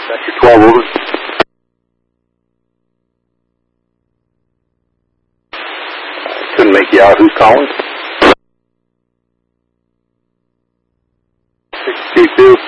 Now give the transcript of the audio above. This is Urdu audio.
Sector 12, over. Couldn't make you out. Who's calling? 622.